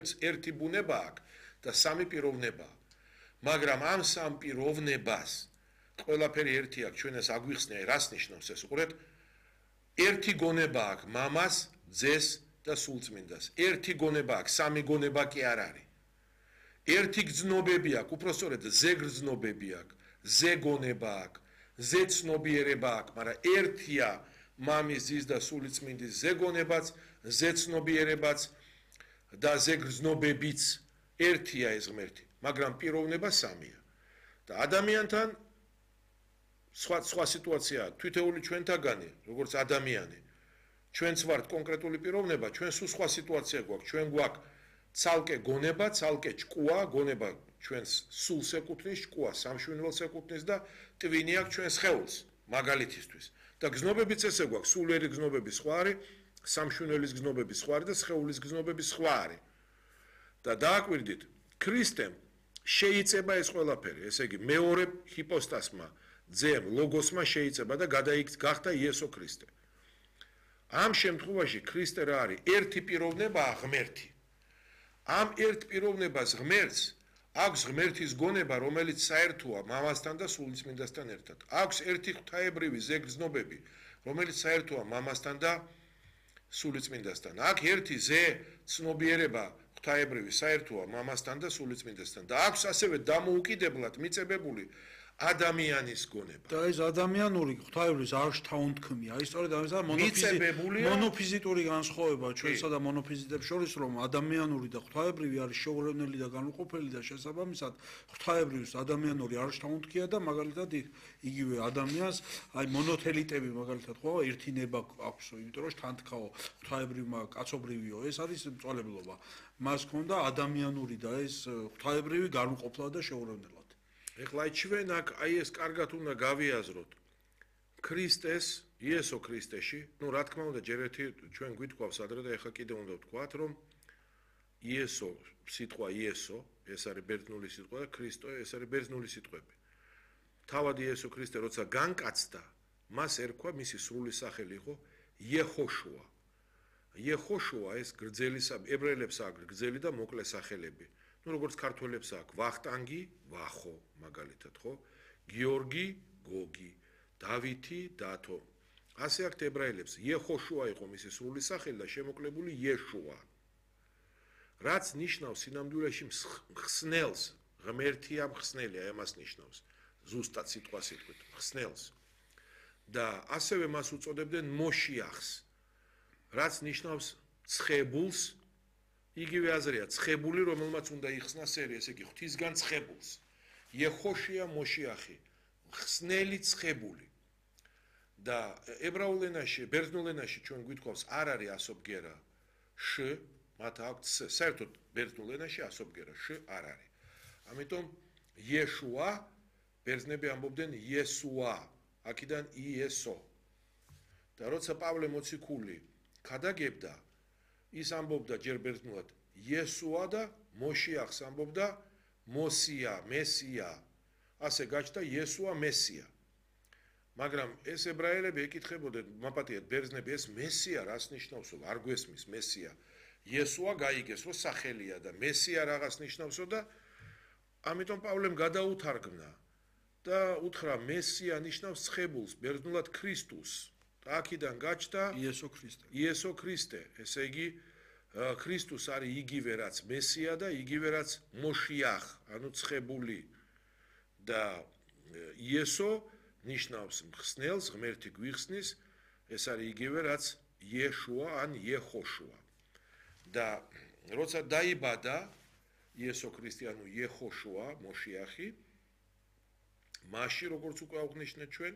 ერთი ბუნება აქვს და სამი პიროვნება. მაგრამ ამ სამ პიროვნებას ყველაფერი ერთი აქვს, ჩვენ ეს აგვიხსნია, რას ნიშნავს ეს? უყურეთ, ერთი გონება აქვს მამას, ძეს და სულწმინდას. ერთი გონება აქვს, სამი გონება კი არ არის. ერთი გრძნობები აქვს, უпростоრედ ზე გრძნობები აქვს, ზე გონება აქვს, ზე ცნობიერება აქვს, მაგრამ ერთია მამის, ძის და სულიწმინდის ზე გონებაც, ზე ცნობიერებაც და ზე გრძნობებიც ერთია ეს ღმერთი, მაგრამ პიროვნება სამია. და ადამიანთან სხვა სიტუაცია, თვითეული ჩვენთაგანი, როგორც ადამიანი, ჩვენც ვართ კონკრეტული პიროვნება, ჩვენ სულ სხვა სიტუაცია გვაქვს, ჩვენ გვაქვს ცალკე გონება, ცალკე ჭკუა, გონება ჩვენს სულს ეკუთვნის, ჭკუა სამშვენივრელს ეკუთვნის და ტვინი აქვს ჩვენს სხეულს, მაგალითისთვის. და გზნობებიც ესე გვაქვს, სულიერი გზნობები სხვა არის, სამშვენივრელის გზნობები სხვა არის და სხეულის გზნობები სხვა არის. და დააკვირდით, ქრისტემ შეიწება ეს ყველაფერი, ესე იგი მეორე ჰიპოსტასმა, ძემ, ლოგოსმა შეიწება და გახდა იესო ქრისტე. ამ შემთხვევაში ქრისტე რა არის? ერთი პიროვნებაა ღმერთი. ამ ერთ პიროვნებას ღმერთს აქვს ღმერთის გონება, რომელიც საერთოა მამასთან და სულიწმინდასთან ერთად. აქვს ერთი ღვთაებრივი ზეგრძნობები, რომელიც საერთოა მამასთან და სულიწმინდასთან. აქვს ერთი ზე ცნობიერება ღვთაებრივი საერთოა მამასთან და სულიწმინდასთან. და აქვს ასევე დამოუკიდებლად მიწებებული ადამიანის გონება. და ეს ადამიანური ღვთაებრივის არ შთაუნთქმია. ის სწორედ ამისა მონოფიზიტური განსხვავება ჩვენსა და მონოფიზიტებს შორის, რომ ადამიანური და ღვთაებრივი არის შეურევნელი და განუყოფელი და შესაბამისად ღვთაებრივს ადამიანური არ შთაუნთქია და მაგალითად იგივე ადამიანს აი მონოთელიტები მაგალითად ხო ერთინება აქვს, იმიტომ რომ შთანთქაო ღვთაებრივმა კაცობრივიო, ეს არის მწვალებლობა. მას ჰქონდა ადამიანური და ეს ღვთაებრივი განუყოფლა და შეურევნელად. ეხლა ჩვენ აქ აი ეს კარგად უნდა გავიაზროთ ქრისტეს, იესო ქრისტეში, ну რა თქმა უნდა ჯერ ერთი ჩვენ გვიტყვავს ადრე და ეხლა კიდე უნდა ვთქვათ, რომ იესო სიტყვა იესო, ეს არის ბერძნული სიტყვა და ქრისტო ეს არის ბერძნული სიტყვები. თავად იესო ქრისტე როცა განკაცდა, მას ერქვა მისი სრული სახელი იყო იეხოშუა. იეხოშუა ეს გრძელი ებრაელებს აქვს გრძელი და მოკლე სახელები. ну როგორც ქართველებს აქვს ვახტანგი, ვახო, მაგალითად, ხო? გიორგი, გოგი, დავითი, დათო. ასე აქვს ებრაელებს. იეხოშუა იყო მისი სრული სახელი და შემოკლებული იეშუა. რაც ნიშნავს სინამდვილეში ხსნელს, ღმერთია მხსნელი, აი ამას ნიშნავს. ზუსტად სიტყვით, ხსნელს. და ასევე მას უწოდებდნენ მოშიახს, რაც ნიშნავს ცხებულს. იგივე აზრია, ცხებული, რომელმაც უნდა იხსნა სერი, ესე იგი ღვთისგან ცხებულს. იეხოშია მოშიახი, ხსნელი ცხებული. და ებრაულ ენაში, ბერძნულ ენაში ჩვენ გვითხოვს არ არის ასობგერა შ, მათ აქვს საერთოდ ბერძნულ ენაში ასობგერა შ არ არის. ამიტომ იეშუა ბერძნები ამბობდნენ იესუა, აქედან იესო. და როცა პავლე მოციქული ქადაგებდა ის ამბობდა ჯერ ბერძნულად იესუა და მოშიახს ამბობდა მოსია, მესია. ასე გაჩნდა იესუა მესია. მაგრამ ეს ებრაელები ეკითხებოდნენ, მაპატიეთ ბერძნები, ეს მესია რას ნიშნავსო? არ გვესმის მესია. იესუა გაიგეს, რომ სახელია და მესია რაღაც ნიშნავსო და ამიტომ პავლემ გადაუთარგმნა და უთხრა მესია ნიშნავს ცხებულს, ბერძნულად ქრისტუს. აქედან გაჩნდა იესო ქრისტე, ესე იგი ქრისტუს არის იგივე რაც მესია და იგივე რაც მოშიახ, ანუ ცხებული. და იესო ნიშნავს მხსნელს, ღმერთი გვიხსნის, ეს არის იგივე რაც იეშუა ან იეხოშუა. და როცა დაიბადა იესო ქრისტე, ანუ იეხოშუა, მოშიახი, მასში როგორც უკვე აღნიშნეთ ჩვენ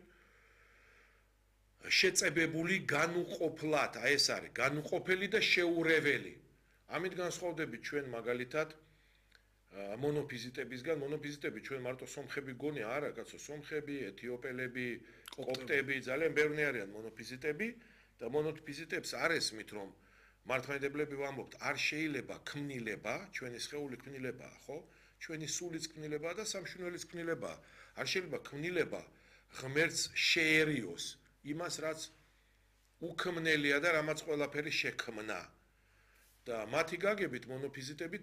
შეწებებული განუყოფლად, აი ეს არის, განუყოფელი და შეურეველი. ამით განსხვავდებით ჩვენ მაგალითად მონოფიზიტებისგან, მონოფიზიტები ჩვენ მარტო სომხები გონია, არა, კაცო, სომხები, ეთიოპელები, კოპტები, ძალიან ბევრი არიან მონოფიზიტები და მონოფიზიტებს არ ესმით, რომ მართლმადიდებლები ვამბობთ, არ შეიძლება ქმნილება, ჩვენი სხეული ქმნილებაა, ხო? ჩვენი სულიც ქმნილებაა და სამშვენივრელის ქმნილებაა. არ შეიძლება ქმნილება ღმერთს შეერიოს იმას, რაც უქმნელია და რამაც ყველაფერი შექმნა. და მათი გაგებით მონოფიზიტები